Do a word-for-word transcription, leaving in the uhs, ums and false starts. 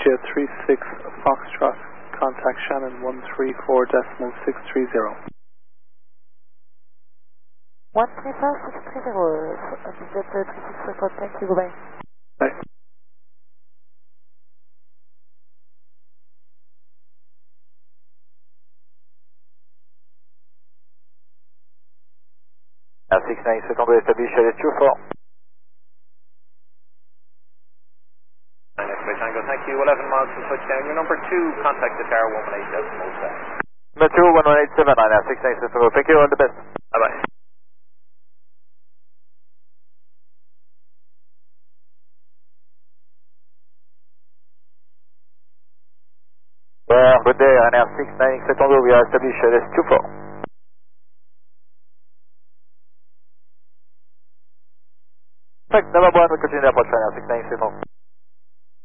India three six Foxtrot, contact Shannon one three four decimal six three zero. one three four six three zero, India three six record, thank you, goodbye. Bye. Air six nine, second established, L S two four. Tango, thank you. eleven miles from touchdown. Your number two, contact the tower one one eight decimal seven. Number two, one one eight seven nine, Air six nine, second. Thank you, all the best. Bye bye. Well, good day, on Air six nine, second, we are established, L S two four. Perfect, number one, we continue the approach, Air six nine, second.